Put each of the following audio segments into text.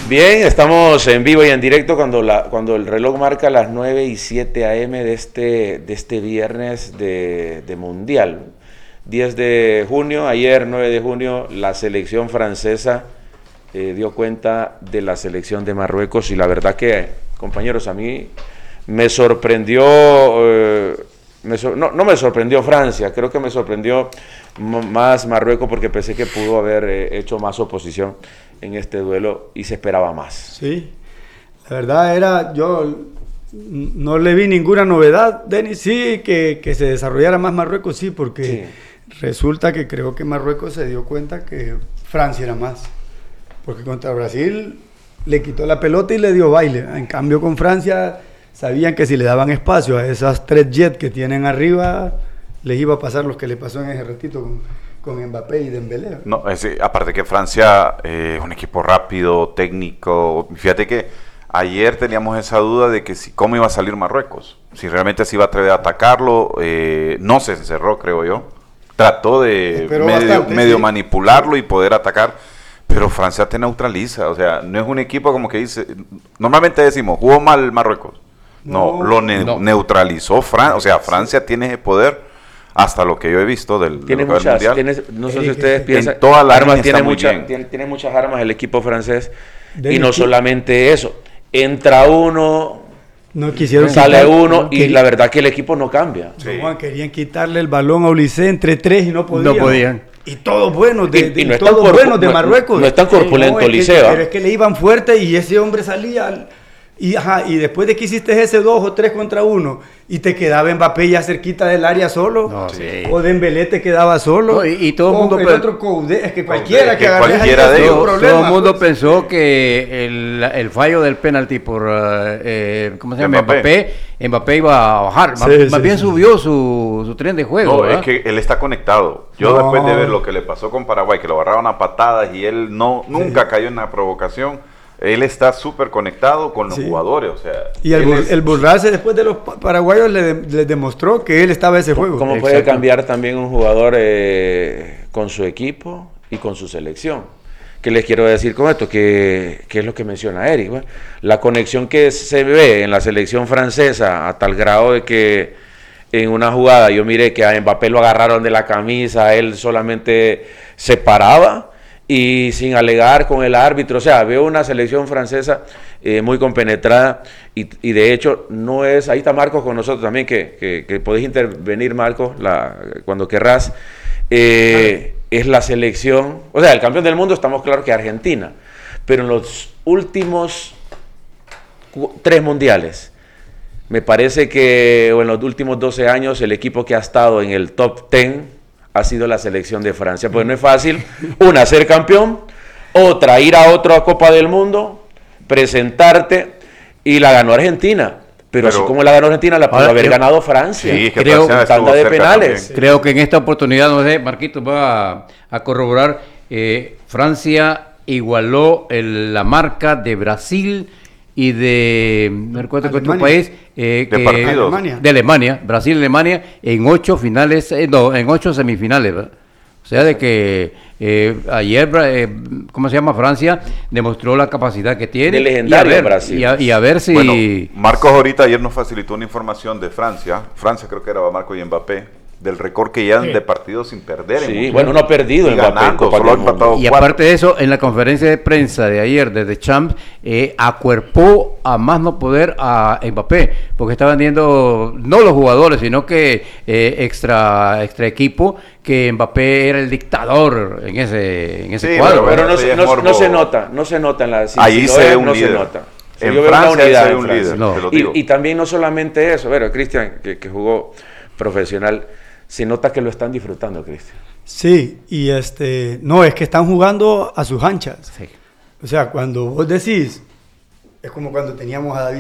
Bien, estamos en vivo y en directo cuando el reloj marca las 9:07 a.m. de este viernes de Mundial. 10 de junio, ayer 9 de junio, la selección francesa dio cuenta de la selección de Marruecos y la verdad que, compañeros, a mí me sorprendió, no me sorprendió Francia, creo que me sorprendió más Marruecos porque pensé que pudo haber hecho más oposición en este duelo y se esperaba más. Sí, la verdad yo no le vi ninguna novedad, Denis, sí, que se desarrollara más Marruecos, sí, porque sí. Resulta que creo que Marruecos se dio cuenta que Francia era más, porque contra Brasil le quitó la pelota y le dio baile, en cambio con Francia sabían que si le daban espacio a esas 3 jets que tienen arriba, les iba a pasar lo que le pasó en ese ratito con Mbappé y Dembélé. No, aparte que Francia es un equipo rápido, técnico. Fíjate que ayer teníamos esa duda de que cómo iba a salir Marruecos, si realmente se iba a atrever a atacarlo. No se encerró, creo yo. Trató de medio manipularlo y poder atacar, pero Francia te neutraliza. O sea, no es un equipo como que dice, normalmente decimos, jugó mal Marruecos. No, neutralizó Francia. O sea, Francia tiene ese poder. Hasta lo que yo he visto del Mundial. No sé si ustedes piensan, todas las armas tiene muchas armas el equipo francés. Y no solamente eso, entra uno, sale uno y la verdad que el equipo no cambia. Sí. No, querían quitarle el balón a Ulises entre 3 y no podían. Y todos buenos de Marruecos. No es tan corpulento Ulises. Pero es que le iban fuerte y ese hombre salía. Y después de que hiciste ese 2 o 3 contra 1 y te quedaba Mbappé ya cerquita del área solo, o Dembélé te quedaba solo, y todo el mundo otro Koudé, es que cualquiera que agarre de ellos, todo el mundo pensó que el fallo del penalti por ¿cómo se llama? Mbappé iba a bajar, más bien subió su tren de juego. No, es que él está conectado. Yo después de ver lo que le pasó con Paraguay, que lo agarraron a patadas y él nunca cayó en la provocación. Él está súper conectado con los jugadores, o sea... Y el burlarse después de los paraguayos le demostró que él estaba en ese juego. ¿Cómo puede cambiar también un jugador con su equipo y con su selección? ¿Qué les quiero decir con esto? Que es lo que menciona Eric. Bueno, la conexión que se ve en la selección francesa a tal grado de que en una jugada yo miré que a Mbappé lo agarraron de la camisa, él solamente se paraba y sin alegar con el árbitro. O sea, veo una selección francesa muy compenetrada y de hecho no es, ahí está Marcos con nosotros también, que podés intervenir, Marcos, cuando querrás. Es la selección, o sea, el campeón del mundo estamos claros que Argentina, pero en los últimos 3 mundiales, me parece que en los últimos 12 años el equipo que ha estado en el top 10 ha sido la selección de Francia, pues no es fácil, una, ser campeón, otra, ir a otra Copa del Mundo, presentarte, y la ganó Argentina, pero así como la ganó Argentina, la pudo haber ganado Francia, sí, creo, en tanda de penales. También. Creo que en esta oportunidad, no sé, Marquitos va a corroborar, Francia igualó la marca de Brasil y de, me recuerdo que otro país, de Alemania, Brasil y Alemania, en 8 finales, en 8 semifinales, ¿verdad? O sea, de que ayer, ¿cómo se llama? Francia demostró la capacidad que tiene. De legendario Brasil. Y a ver si... Bueno, Marcos ahorita ayer nos facilitó una información de Francia creo que era Marcos y Mbappé, del récord que llevan de partidos sin perder. Sí, bueno, no ha perdido el ganando, solo ha empatado 4. Y aparte de eso, en la conferencia de prensa de ayer de Deschamps, acuerpó a más no poder a Mbappé, porque estaban viendo, no los jugadores, sino que extra equipo, que Mbappé era el dictador en ese cuadro. Pero no se nota en la... Ahí se ve un líder. Se nota. En Francia se ve un líder. Y también no solamente eso, Cristian, que jugó profesional, se nota que lo están disfrutando, Cristian. Sí, y no, es que están jugando a sus anchas. Sí. O sea, cuando vos decís, es como cuando teníamos a David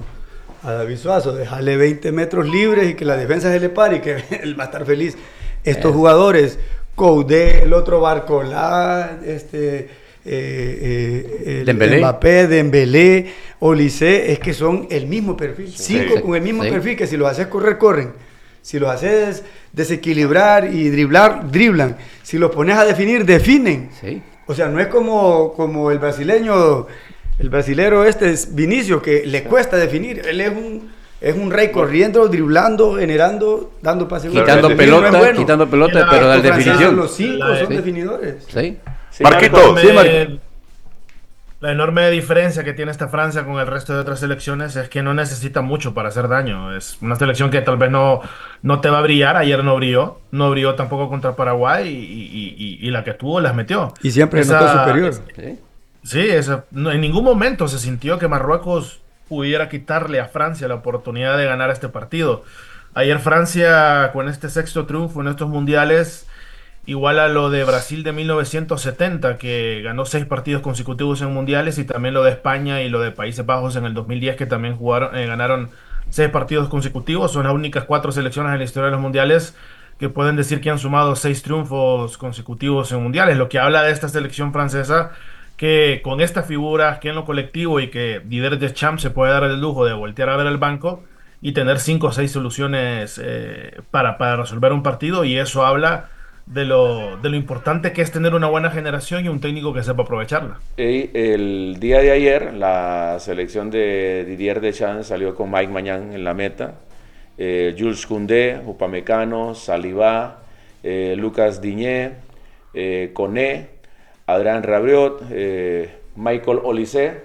Suazo, dejarle 20 metros libres y que la defensa se le pare y que él va a estar feliz. Estos jugadores, Koudé, el otro Barcola, Mbappé, Dembélé, Olise, es que son el mismo perfil. 5 con el mismo perfil, que si los haces correr, corren. Si los haces desequilibrar y driblan. Si los pones a definir, definen. Sí. O sea, no es como el brasileño El brasilero es Vinicius, que le cuesta definir. Él es un rey corriendo, driblando, generando, dando pases. Quitando pelota, pero la definición. Los 5 son definidores. Sí. Marquito. La enorme diferencia que tiene esta Francia con el resto de otras selecciones es que no necesita mucho para hacer daño. Es una selección que tal vez no te va a brillar. Ayer no brilló tampoco contra Paraguay y la que tuvo las metió. Y siempre notó superior. Sí, en ningún momento se sintió que Marruecos pudiera quitarle a Francia la oportunidad de ganar este partido. Ayer Francia, con este 6º triunfo en estos mundiales, igual a lo de Brasil de 1970, que ganó 6 partidos consecutivos en mundiales, y también lo de España y lo de Países Bajos en el 2010, que también ganaron 6 partidos consecutivos. Son las únicas 4 selecciones en la historia de los mundiales que pueden decir que han sumado 6 triunfos consecutivos en mundiales, lo que habla de esta selección francesa, que con estas figuras, que en lo colectivo, y que Didier Deschamps se puede dar el lujo de voltear a ver el banco y tener 5 o 6 soluciones para resolver un partido, y eso habla de lo importante que es tener una buena generación y un técnico que sepa aprovecharla. El día de ayer la selección de Didier Deschamps salió con Mike Maignan en la meta, Jules Koundé, Upamecano, Saliba, Lucas Digne, Koné, Adrien Rabiot, Michael Olise,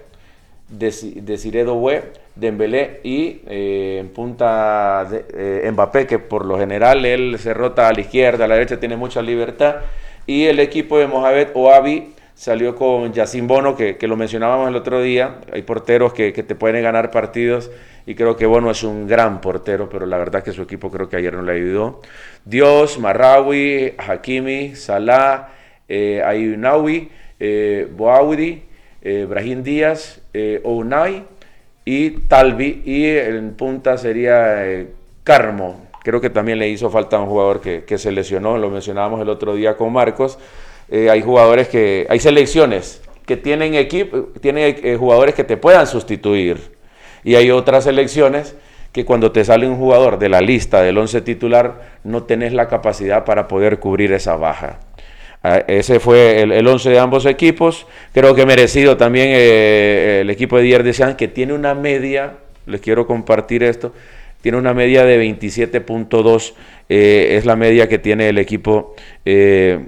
Desiré Doué, Dembélé y en punta Mbappé, que por lo general él se rota a la izquierda, a la derecha, tiene mucha libertad. Y el equipo de Mohamed Ouabi salió con Yacine Bono, que lo mencionábamos el otro día. Hay porteros que te pueden ganar partidos, y creo que Bono es un gran portero, pero la verdad que su equipo creo que ayer no le ayudó. Dios, Marraoui, Hakimi, Salah, Ayunawi, Boaudi, Brahim Díaz, Ounai y Talbi, y en punta sería Carmo. Creo que también le hizo falta a un jugador que se lesionó, lo mencionábamos el otro día con Marcos. Hay jugadores hay selecciones que tienen jugadores que te puedan sustituir, y hay otras selecciones que cuando te sale un jugador de la lista del 11 titular no tenés la capacidad para poder cubrir esa baja. Ese fue el 11 de ambos equipos. Creo que merecido también el equipo de Didier Deschamps, que tiene una media, les quiero compartir esto, tiene una media de 27.2, es la media que tiene el equipo de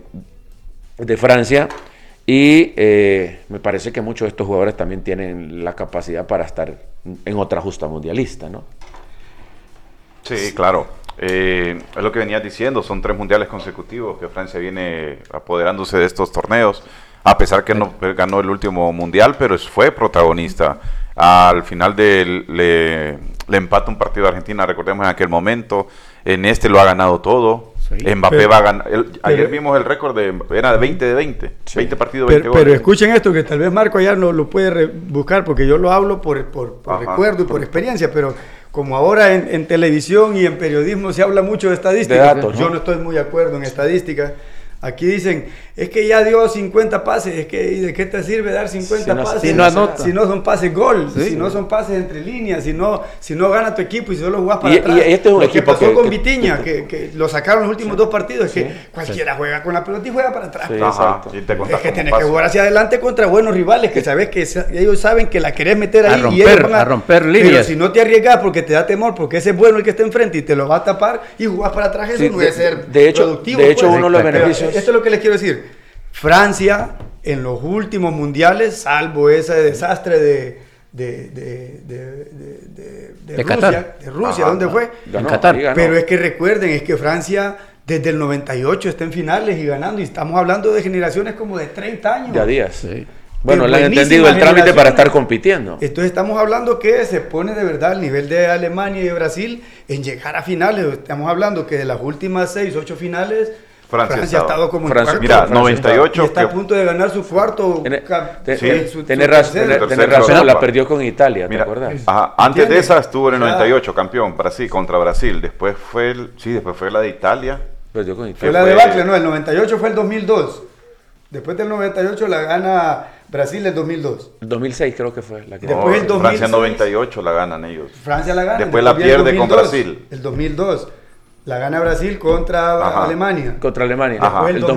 Francia, y me parece que muchos de estos jugadores también tienen la capacidad para estar en otra justa mundialista, ¿no? Sí, claro. Es lo que venías diciendo, son 3 mundiales consecutivos que Francia viene apoderándose de estos torneos, a pesar que no ganó el último mundial, pero fue protagonista. Al final le empata un partido a Argentina, recordemos en aquel momento, en este lo ha ganado todo. Sí. Mbappé va a ganar. Ayer vimos el récord era de 20 de 20, sí. 20 partidos, 20 goles. Pero escuchen esto, que tal vez Marco allá no lo puede buscar, porque yo lo hablo por recuerdo y por experiencia, pero como ahora en televisión y en periodismo se habla mucho de estadísticas, de datos, ¿no? Yo no estoy muy de acuerdo en estadísticas. Aquí dicen, es que ya dio 50 pases, es que ¿de qué te sirve dar 50 pases? Si no son pases gol, sí, si no son pases entre líneas, si no gana tu equipo y solo jugás para atrás. Y este es un equipo que pasó con Vitiña, que lo sacaron los últimos 2 partidos, es que cualquiera juega con la pelota y juega para atrás. Sí, exacto. Es que tenés que jugar hacia adelante contra buenos rivales, que sabes que ellos saben que la querés meter ahí, a romper líneas. Pero si no te arriesgas porque te da temor, porque ese es bueno el que está enfrente y te lo va a tapar y jugás para atrás, eso no debe ser productivo. De hecho, uno de los beneficios. Esto es lo que les quiero decir. Francia, en los últimos mundiales, salvo ese desastre de Rusia, ¿dónde fue? En Qatar. Pero es que recuerden, es que Francia desde el 98 está en finales y ganando, y estamos hablando de generaciones como de 30 años. Ya días, sí. Bueno, le han entendido el trámite para estar compitiendo. Entonces estamos hablando que se pone de verdad al nivel de Alemania y de Brasil en llegar a finales. Estamos hablando que de las últimas 6, 8 finales, Francia ha estado como en cuarto. Mira, 98. Y está a punto de ganar su cuarto. Tenés razón, la perdió con Italia, ¿te acuerdas? Antes de esa estuvo en el 98, campeón, Brasil contra Brasil. Después fue la de Italia. Perdió con Italia. Fue la debacle, no, el 98 fue el 2002. Después del 98 la gana Brasil el 2002. El 2006 creo que fue la que después el 2006, Francia 98 la ganan ellos. Francia la gana. Después la pierde con Brasil. El 2002. La gana Brasil contra Alemania. Contra Alemania. Después el